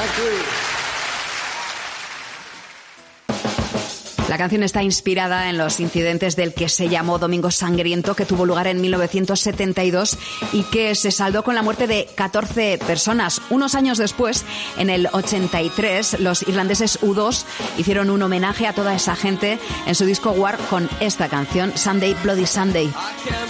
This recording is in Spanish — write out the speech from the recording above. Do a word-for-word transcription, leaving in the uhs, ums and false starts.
La canción está inspirada en los incidentes del que se llamó Domingo Sangriento, que tuvo lugar en mil novecientos setenta y dos y que se saldó con la muerte de catorce personas. Unos años después, en el ochenta y tres, los irlandeses U dos hicieron un homenaje a toda esa gente en su disco War con esta canción, Sunday Bloody Sunday.